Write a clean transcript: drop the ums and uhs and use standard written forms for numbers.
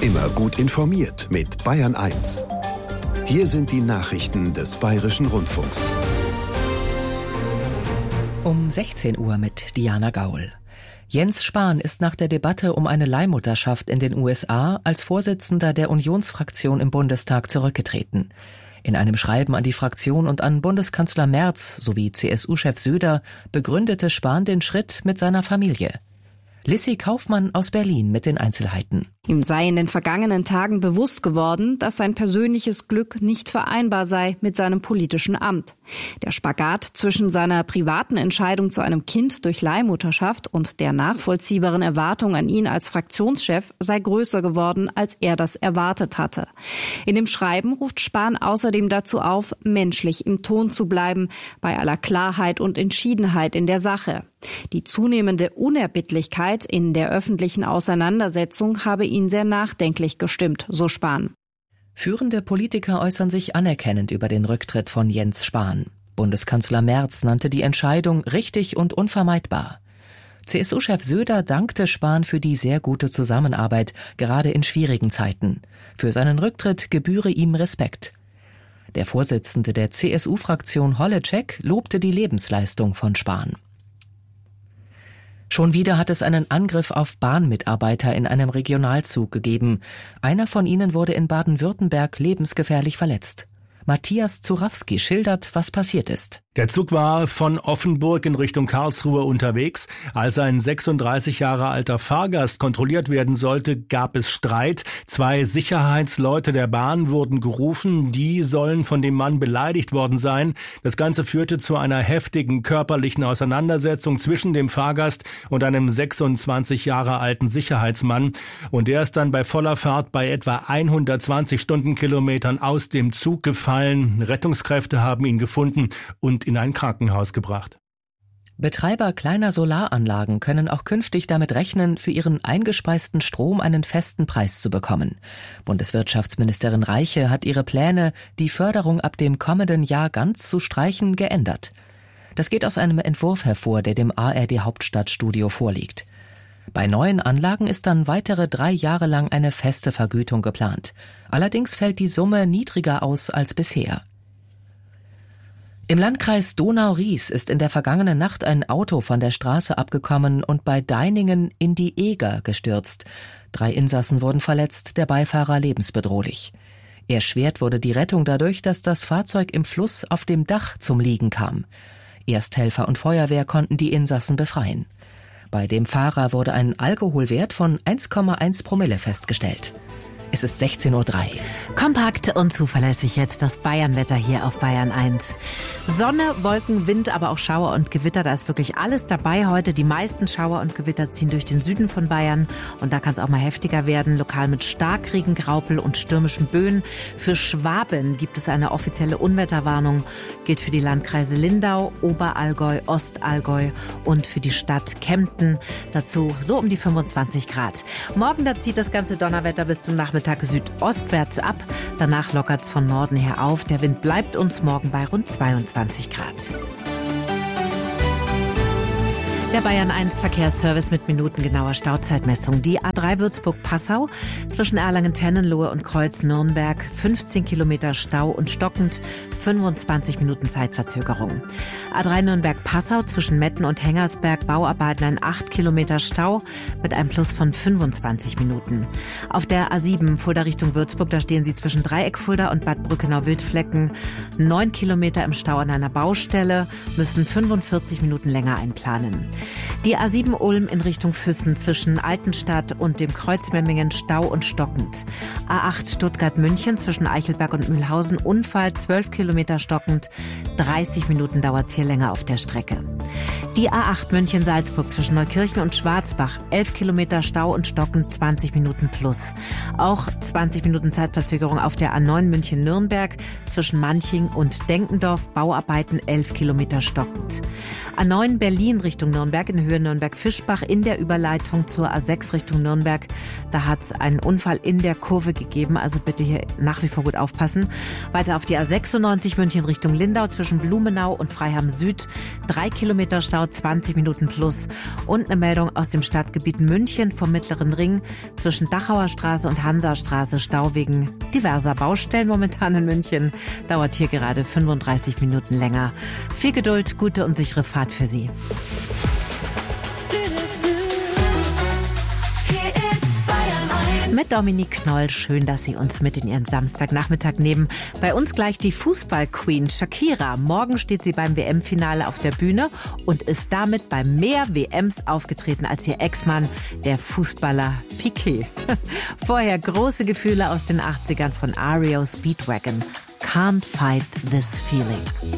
Immer gut informiert mit Bayern 1. Hier sind die Nachrichten des Bayerischen Rundfunks. Um 16 Uhr mit Diana Gaul. Jens Spahn ist nach der Debatte um eine Leihmutterschaft in den USA als Vorsitzender der Unionsfraktion im Bundestag zurückgetreten. In einem Schreiben an die Fraktion und an Bundeskanzler Merz sowie CSU-Chef Söder begründete Spahn den Schritt mit seiner Familie. Lissy Kaufmann aus Berlin mit den Einzelheiten. Ihm sei in den vergangenen Tagen bewusst geworden, dass sein persönliches Glück nicht vereinbar sei mit seinem politischen Amt. Der Spagat zwischen seiner privaten Entscheidung zu einem Kind durch Leihmutterschaft und der nachvollziehbaren Erwartung an ihn als Fraktionschef sei größer geworden, als er das erwartet hatte. In dem Schreiben ruft Spahn außerdem dazu auf, menschlich im Ton zu bleiben, bei aller Klarheit und Entschiedenheit in der Sache. Die zunehmende Unerbittlichkeit in der öffentlichen Auseinandersetzung habe ihn sehr nachdenklich gestimmt, so Spahn. Führende Politiker äußern sich anerkennend über den Rücktritt von Jens Spahn. Bundeskanzler Merz nannte die Entscheidung richtig und unvermeidbar. CSU-Chef Söder dankte Spahn für die sehr gute Zusammenarbeit, gerade in schwierigen Zeiten. Für seinen Rücktritt gebühre ihm Respekt. Der Vorsitzende der CSU-Fraktion Holleczek lobte die Lebensleistung von Spahn. Schon wieder hat es einen Angriff auf Bahnmitarbeiter in einem Regionalzug gegeben. Einer von ihnen wurde in Baden-Württemberg lebensgefährlich verletzt. Matthias Zurawski schildert, was passiert ist. Der Zug war von Offenburg in Richtung Karlsruhe unterwegs. Als ein 36 Jahre alter Fahrgast kontrolliert werden sollte, gab es Streit. 2 Sicherheitsleute der Bahn wurden gerufen. Die sollen von dem Mann beleidigt worden sein. Das Ganze führte zu einer heftigen körperlichen Auseinandersetzung zwischen dem Fahrgast und einem 26 Jahre alten Sicherheitsmann. Und der ist dann bei voller Fahrt bei etwa 120 Stundenkilometern aus dem Zug gefallen. Rettungskräfte haben ihn gefunden und in ein Krankenhaus gebracht. Betreiber kleiner Solaranlagen können auch künftig damit rechnen, für ihren eingespeisten Strom einen festen Preis zu bekommen. Bundeswirtschaftsministerin Reiche hat ihre Pläne, die Förderung ab dem kommenden Jahr ganz zu streichen, geändert. Das geht aus einem Entwurf hervor, der dem ARD Hauptstadtstudio vorliegt. Bei neuen Anlagen ist dann weitere 3 Jahre lang eine feste Vergütung geplant. Allerdings fällt die Summe niedriger aus als bisher. Im Landkreis Donau-Ries ist in der vergangenen Nacht ein Auto von der Straße abgekommen und bei Deiningen in die Eger gestürzt. 3 Insassen wurden verletzt, der Beifahrer lebensbedrohlich. Erschwert wurde die Rettung dadurch, dass das Fahrzeug im Fluss auf dem Dach zum Liegen kam. Ersthelfer und Feuerwehr konnten die Insassen befreien. Bei dem Fahrer wurde ein Alkoholwert von 1,1 Promille festgestellt. Es ist 16:03 Uhr. Kompakt und zuverlässig jetzt das Bayernwetter hier auf Bayern 1. Sonne, Wolken, Wind, aber auch Schauer und Gewitter. Da ist wirklich alles dabei heute. Die meisten Schauer und Gewitter ziehen durch den Süden von Bayern. Und da kann es auch mal heftiger werden. Lokal mit Starkregen, Graupel und stürmischen Böen. Für Schwaben gibt es eine offizielle Unwetterwarnung. Gilt für die Landkreise Lindau, Oberallgäu, Ostallgäu und für die Stadt Kempten. Dazu so um die 25 Grad. Morgen, da zieht das ganze Donnerwetter bis zum Nachmittag südostwärts ab. Danach lockert es von Norden her auf. Der Wind bleibt uns morgen bei rund 22 Grad. Der Bayern 1 Verkehrsservice mit minutengenauer Stauzeitmessung. Die A3 Würzburg-Passau zwischen Erlangen-Tennenlohe und Kreuz-Nürnberg 15 Kilometer Stau und stockend 25 Minuten Zeitverzögerung. A3 Nürnberg-Passau zwischen Metten und Hengersberg Bauarbeiten ein 8 Kilometer Stau mit einem Plus von 25 Minuten. Auf der A7 Fulda Richtung Würzburg, da stehen Sie zwischen Dreieck Fulda und Bad Brückenau-Wildflecken 9 Kilometer im Stau an einer Baustelle, müssen 45 Minuten länger einplanen. Die A7 Ulm in Richtung Füssen zwischen Altenstadt und dem Kreuz Memmingen Stau und stockend. A8 Stuttgart-München zwischen Eichelberg und Mühlhausen Unfall 12 Kilometer stockend. 30 Minuten dauert es hier länger auf der Strecke. Die A8 München-Salzburg zwischen Neukirchen und Schwarzbach 11 Kilometer Stau und stockend 20 Minuten plus. Auch 20 Minuten Zeitverzögerung auf der A9 München-Nürnberg zwischen Manching und Denkendorf Bauarbeiten 11 Kilometer stockend. A9 Berlin Richtung Nürnberg in Höhe Nürnberg-Fischbach in der Überleitung zur A6 Richtung Nürnberg. Da hat es einen Unfall in der Kurve gegeben, also bitte hier nach wie vor gut aufpassen. Weiter auf die A96 München Richtung Lindau zwischen Blumenau und Freiham Süd 3 Kilometer Kilometer Stau, 20 Minuten plus. Und eine Meldung aus dem Stadtgebiet München vom Mittleren Ring. Zwischen Dachauer Straße und Hansastraße Stau wegen diverser Baustellen momentan in München. Dauert hier gerade 35 Minuten länger. Viel Geduld, gute und sichere Fahrt für Sie. Mit Dominique Knoll, schön, dass Sie uns mit in Ihren Samstagnachmittag nehmen. Bei uns gleich die Fußball-Queen Shakira. Morgen steht sie beim WM-Finale auf der Bühne und ist damit bei mehr WMs aufgetreten als ihr Ex-Mann, der Fußballer Piqué. Vorher große Gefühle aus den 80ern von REO Speedwagon. Can't fight this feeling.